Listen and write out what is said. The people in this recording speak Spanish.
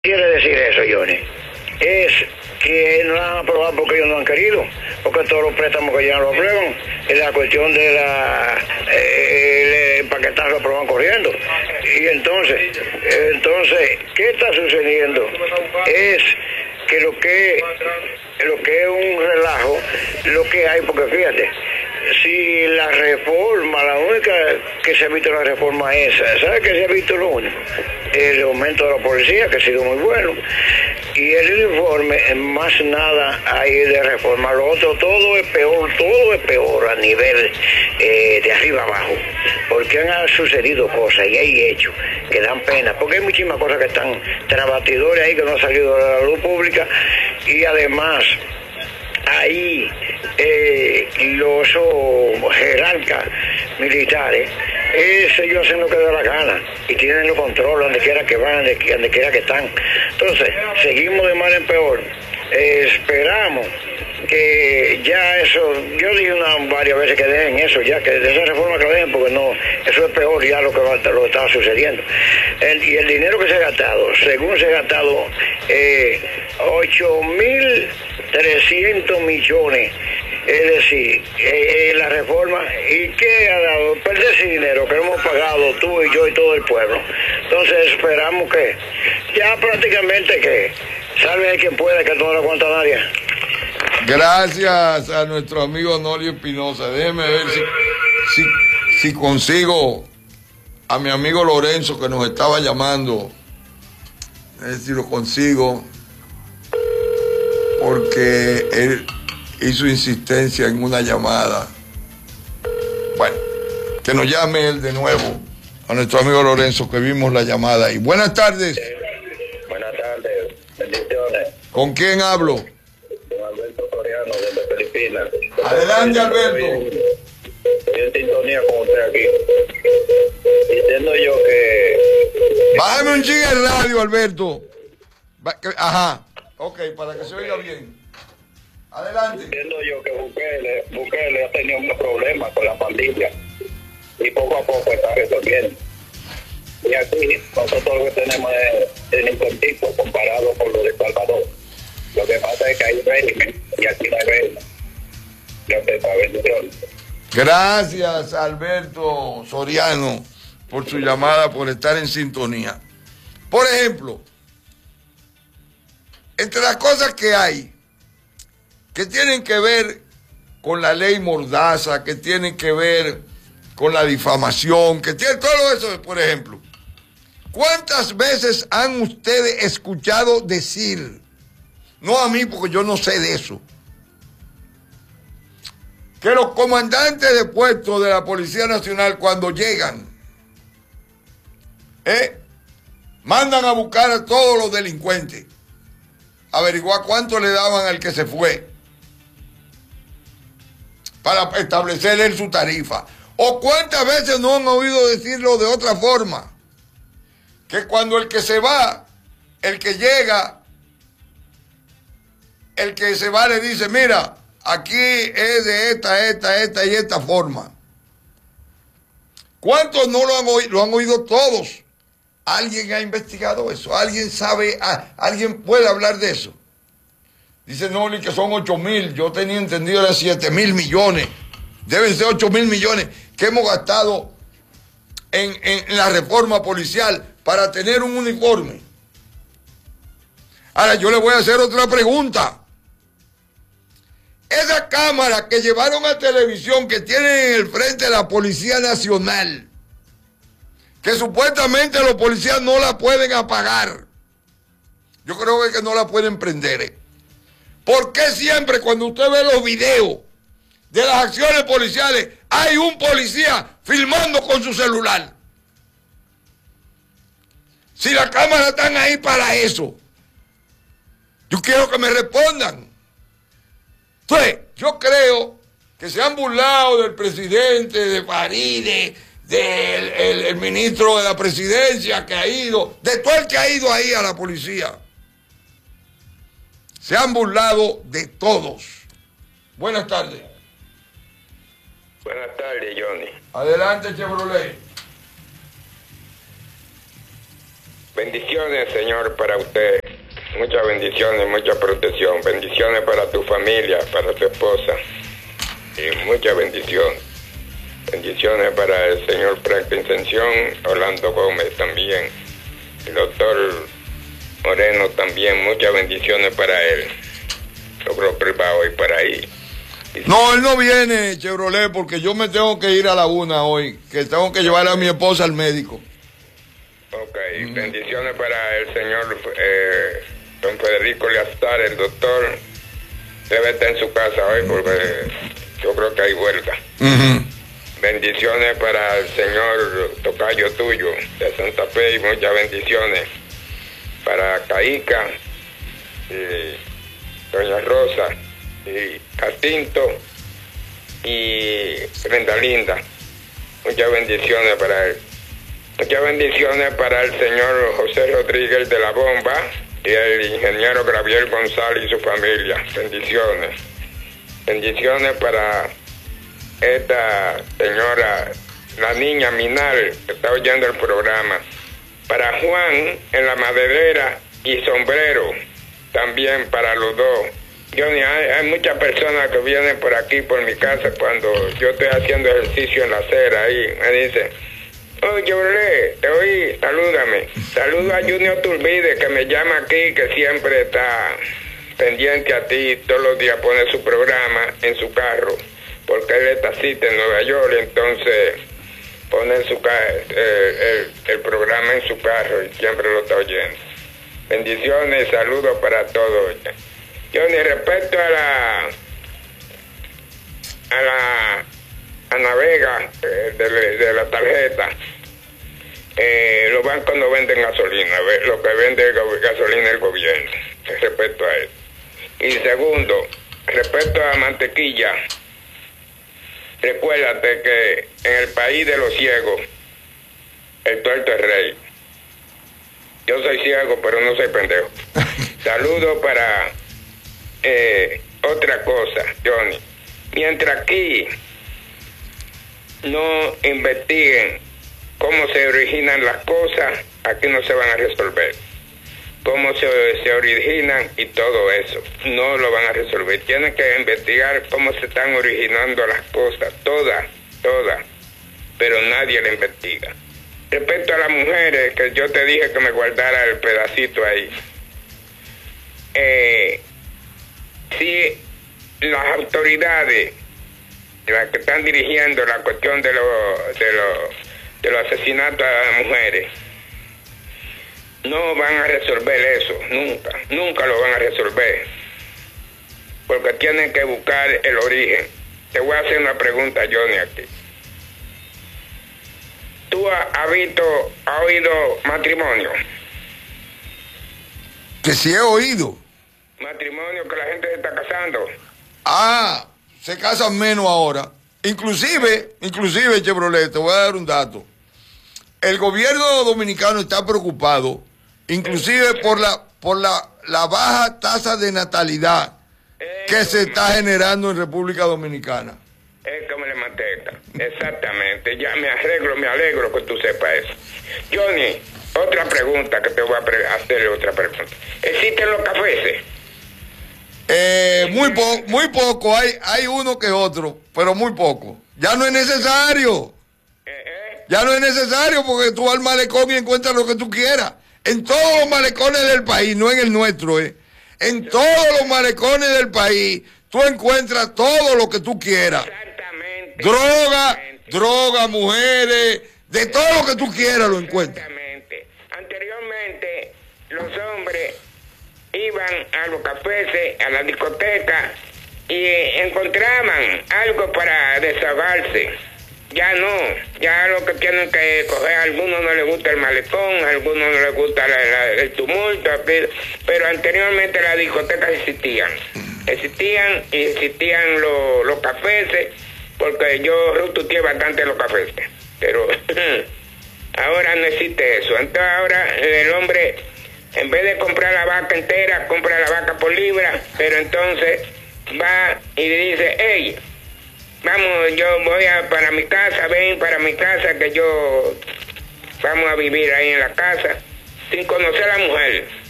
Quiere decir eso, Johnny, es que no la han aprobado porque ellos no han querido, porque todos los préstamos que ya no lo aprueban, es la cuestión de el paquetazo lo aprueban corriendo. Y entonces, ¿qué está sucediendo? Es que lo que es un relajo, lo que hay, porque fíjate, si la reforma, la única que se ha visto la reforma esa, ¿sabe qué se ha visto lo único? El aumento de la policía, que ha sido muy bueno, y el uniforme, más nada hay de reforma. Lo otro, todo es peor a nivel de arriba abajo, porque han sucedido cosas y hay hechos que dan pena, porque hay muchísimas cosas que están trabatidores ahí que no han salido de la luz pública, y además ahí los jerarcas militares, ellos hacen lo que da la gana y tienen el control donde quiera que van, donde quiera que están. Entonces, seguimos de mal en peor. Esperamos que ya eso, yo dije varias veces que dejen eso, ya que de esa reforma que lo dejen, porque no, eso es peor ya lo que está sucediendo. Y el dinero que se ha gastado, según se ha gastado 8.300 millones, es decir, la reforma, ¿y qué ha dado? Perder ese dinero que hemos pagado tú y yo y todo el pueblo. Entonces esperamos que ya prácticamente que salve quien pueda, que no lo aguanta nadie. Gracias a nuestro amigo Nolio Espinosa. Déjeme ver si consigo a mi amigo Lorenzo, que nos estaba llamando. A ver si lo consigo, porque él hizo insistencia en una llamada. Bueno, que nos llame él de nuevo, a nuestro amigo Lorenzo, que vimos la llamada. Y buenas tardes. Buenas tardes, bendiciones. ¿Con quién hablo? Con Alberto Soriano, desde Filipinas. Adelante, Alberto. Estoy en sintonía con usted aquí. Diciendo yo que... Bájame un chingue el radio, Alberto. Ajá. Ok, para que se oiga bien. Adelante. Entiendo yo que Bukele ha tenido un problema con la pandilla y poco a poco está resolviendo. Y aquí nosotros lo que tenemos es delincuentismo comparado con lo de Salvador. Lo que pasa es que hay régimen y aquí no hay régimen. Gracias, bendición. Gracias, Alberto Soriano, por su llamada, por estar en sintonía. Por ejemplo, entre las cosas que hay que tienen que ver con la ley Mordaza, que tienen que ver con la difamación, que tiene todo eso, por ejemplo. ¿Cuántas veces han ustedes escuchado decir, no a mí porque yo no sé de eso, que los comandantes de puesto de la Policía Nacional, cuando llegan, mandan a buscar a todos los delincuentes, averiguar cuánto le daban al que se fue, para establecer él su tarifa? ¿O cuántas veces no han oído decirlo de otra forma? Que cuando el que se va, el que llega, el que se va le dice, mira, aquí es de esta y esta forma. ¿Cuántos no lo han oído? Lo han oído todos. ¿Alguien ha investigado eso? ¿Alguien sabe? ¿Alguien puede hablar de eso? Dice Noli que son 8.000. Yo tenía entendido eran 7.000 millones. Deben ser 8.000 millones que hemos gastado en la reforma policial para tener un uniforme. Ahora yo le voy a hacer otra pregunta. Esa cámara que llevaron a televisión, que tienen en el frente de la Policía Nacional, que supuestamente los policías no la pueden apagar, yo creo que no la pueden prender. ¿Por qué siempre cuando usted ve los videos de las acciones policiales hay un policía filmando con su celular? Si las cámaras están ahí para eso, yo quiero que me respondan. Entonces, yo creo que se han burlado del presidente, de Faride, del ministro de la presidencia que ha ido, de todo el que ha ido ahí a la policía. Se han burlado de todos. Buenas tardes. Buenas tardes, Johnny. Adelante, Chevrolet. Bendiciones, Señor, para usted. Muchas bendiciones, mucha protección. Bendiciones para tu familia, para tu esposa. Y mucha bendición. Bendiciones para el señor Franklin Ascensión, Orlando Gómez también. El doctor Moreno también. Muchas bendiciones para él. Logro privado y para ahí. No, él no viene, Chevrolet, porque yo me tengo que ir a la 1 hoy, que tengo que llevar a mi esposa al médico. Ok, bendiciones para el señor don Federico Leazar, el doctor. Debe estar en su casa hoy porque yo creo que hay huelga. Bendiciones para el señor tocayo tuyo de Santa Fe y muchas bendiciones para Caica y doña Rosa y Jacinto y Brenda Linda. Muchas bendiciones para él. Muchas bendiciones para el señor José Rodríguez de la Bomba y el ingeniero Gabriel González y su familia. Bendiciones. Bendiciones para esta señora, la niña Minal, que está oyendo el programa. Para Juan en la maderera y sombrero, también para los dos. Johnny, hay muchas personas que vienen por aquí, por mi casa, cuando yo estoy haciendo ejercicio en la acera ahí, me dicen: oye, Orlé, te oí, salúdame. Saluda a Junior Turbide, que me llama aquí, que siempre está pendiente a ti, todos los días pone su programa en su carro, porque él es taxista en Nueva York, entonces pone el programa en su carro y siempre lo está oyendo. Bendiciones y saludos para todos. Johnny, respecto a Navega de la tarjeta, los bancos no venden gasolina, lo que vende gasolina es el gobierno, respecto a eso. Y segundo, respecto a mantequilla, recuérdate que en el país de los ciegos, el tuerto es rey. Yo soy ciego, pero no soy pendejo. Saludos para otra cosa, Johnny. Mientras aquí no investiguen cómo se originan las cosas, aquí no se van a resolver. Cómo se originan y todo eso, no lo van a resolver. Tienen que investigar cómo se están originando las cosas, todas, pero nadie la investiga. Respecto a las mujeres, que yo te dije que me guardara el pedacito ahí, si las autoridades, las que están dirigiendo la cuestión de los asesinatos a las mujeres, no van a resolver eso, nunca lo van a resolver, porque tienen que buscar el origen. Te voy a hacer una pregunta, Johnny, aquí. ¿Tú has oído matrimonio? Que sí he oído. Matrimonio, que la gente se está casando. Ah, se casan menos ahora. Inclusive, Chevrolet, te voy a dar un dato. El gobierno dominicano está preocupado, inclusive por la baja tasa de natalidad que se está generando en República Dominicana. Es como la manteca, exactamente. Ya me alegro que tú sepas eso. Johnny, otra pregunta que te voy a hacer, otra pregunta. ¿Existen los cafés? Muy poco, hay uno que otro, pero muy poco. Ya no es necesario. Ya no es necesario, porque tú vas al malecón y encuentras lo que tú quieras. En todos los malecones del país, no en el nuestro, En todos los malecones del país, tú encuentras todo lo que tú quieras. Exactamente. Droga, mujeres, de todo lo que tú quieras lo encuentras. Exactamente. Anteriormente, los hombres iban a los cafés, a la discoteca, y encontraban algo para desahogarse. Ya no, ya lo que tienen que coger, a algunos no les gusta el malecón, a algunos no les gusta el tumulto, pero anteriormente las discotecas existían y existían los cafés, porque yo retuiteé bastante los cafés, pero ahora no existe eso. Entonces ahora el hombre, en vez de comprar la vaca entera, compra la vaca por libra, pero entonces va y dice: hey, vamos, yo voy para mi casa, ven para mi casa, que vamos a vivir ahí en la casa. sin conocer a la mujer.